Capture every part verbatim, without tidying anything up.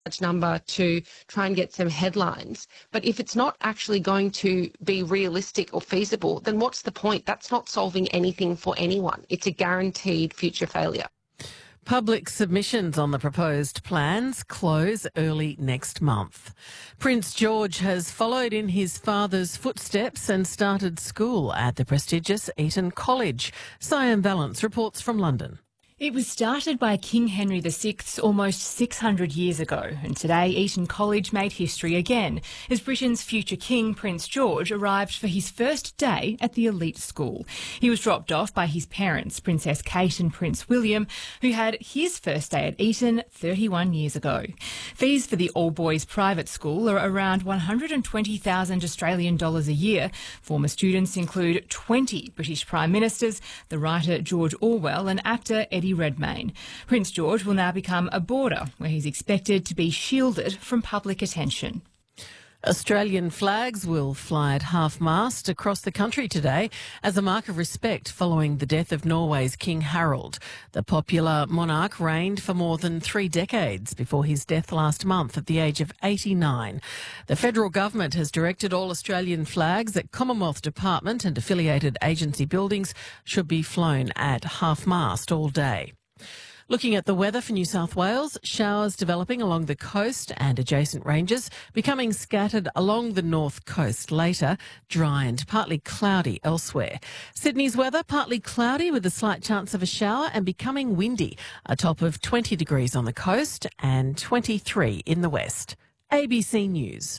number to try and get some headlines. But if it's not actually going to be realistic or feasible, then what's the point? That's not solving anything for anyone. It's a guaranteed future failure. Public submissions on the proposed plans close early next month. Prince George has followed in his father's footsteps and started school at the prestigious Eton College. Sian Valance reports from London. It was started by King Henry the Sixth almost six hundred years ago, and today Eton College made history again as Britain's future king, Prince George, arrived for his first day at the elite school. He was dropped off by his parents, Princess Kate and Prince William, who had his first day at Eton thirty-one years ago. Fees for the all-boys private school are around one hundred twenty thousand Australian dollars a year. Former students include twenty British Prime Ministers, the writer George Orwell and actor Eddie Redmayne. Prince George will now become a boarder, where he's expected to be shielded from public attention. Australian flags will fly at half-mast across the country today as a mark of respect following the death of Norway's King Harald. The popular monarch reigned for more than three decades before his death last month at the age of eighty-nine. The federal government has directed all Australian flags at Commonwealth Department and affiliated agency buildings should be flown at half-mast all day. Looking at the weather for New South Wales, showers developing along the coast and adjacent ranges, becoming scattered along the north coast later, dry and partly cloudy elsewhere. Sydney's weather, partly cloudy with a slight chance of a shower and becoming windy, a top of twenty degrees on the coast and twenty-three in the west. A B C News.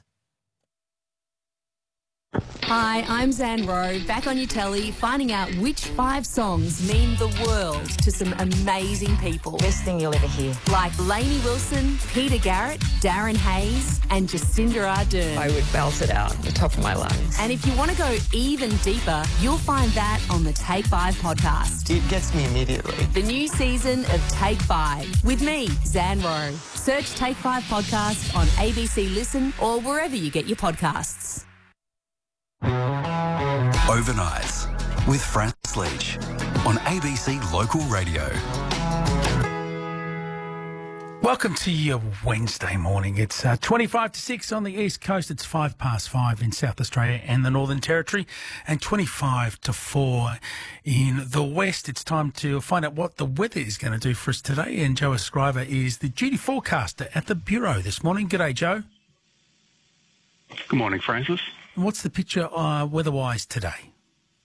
Hi, I'm Zan Rowe, back on your telly, finding out which five songs mean the world to some amazing people. Best thing you'll ever hear. Like Lainey Wilson, Peter Garrett, Darren Hayes and Jacinda Ardern. I would belt it out at the top of my lungs. And if you want to go even deeper, you'll find that on the Take Five podcast. It gets me immediately. The new season of Take Five with me, Zan Rowe. Search Take Five podcast on A B C Listen or wherever you get your podcasts. Overnights with Francis Leach on A B C Local Radio. Welcome to your Wednesday morning. It's uh, twenty-five to six on the East Coast. It's five past five in South Australia and the Northern Territory, and twenty-five to four in the West. It's time to find out what the weather is going to do for us today. And Joe Escriva is the duty forecaster at the Bureau this morning. G'day, Joe. Good morning, Francis. What's the picture uh, weather-wise today?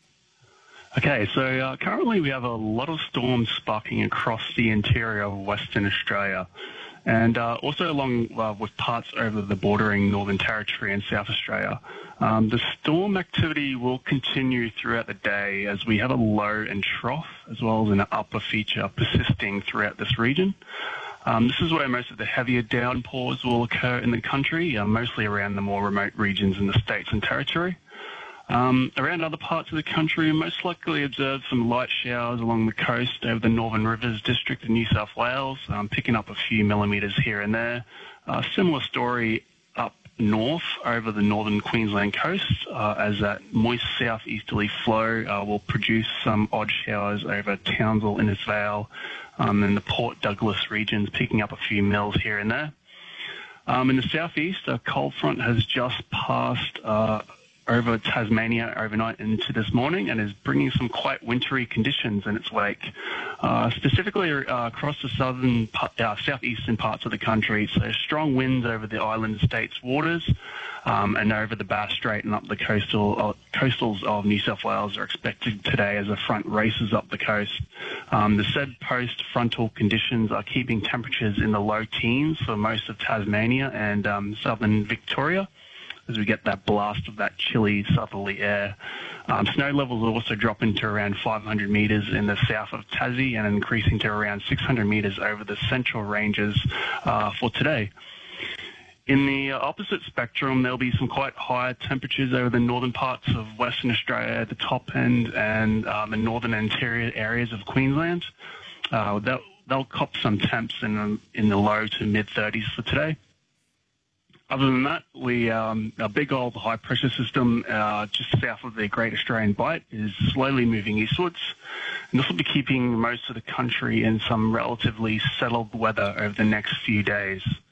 Okay, so uh, currently we have a lot of storms sparking across the interior of Western Australia and uh, also along uh, with parts over the bordering Northern Territory and South Australia. Um, the storm activity will continue throughout the day as we have a low and trough as well as an upper feature persisting throughout this region. Um, this is where most of the heavier downpours will occur in the country, uh, mostly around the more remote regions in the states and territory. Um, around other parts of the country, we most likely observe some light showers along the coast over the Northern Rivers District of New South Wales, um, picking up a few millimetres here and there. Uh, similar story up north over the northern Queensland coast, uh, as that moist southeasterly flow uh, will produce some odd showers over Townsville, Innisfail, um, and the Port Douglas regions, picking up a few mils here and there. Um, in the southeast, a cold front has just passed uh, over Tasmania overnight into this morning and is bringing some quite wintry conditions in its wake, uh, specifically uh, across the southern, uh, southeastern parts of the country. So strong winds over the island states' waters um, and over the Bass Strait and up the coastal uh, coastals of New South Wales are expected today as the front races up the coast. Um, the said post-frontal conditions are keeping temperatures in the low teens for most of Tasmania and um, southern Victoria, as we get that blast of that chilly southerly air. Um, snow levels are also dropping to around five hundred metres in the south of Tassie and increasing to around six hundred metres over the central ranges uh, for today. In the uh, opposite spectrum, there'll be some quite high temperatures over the northern parts of Western Australia at the top end and um, the northern interior areas of Queensland. Uh, they'll, they'll cop some temps in, in the low to mid thirties for today. Other than that, we um, a big old high-pressure system uh, just south of the Great Australian Bight is slowly moving eastwards, and this will be keeping most of the country in some relatively settled weather over the next few days.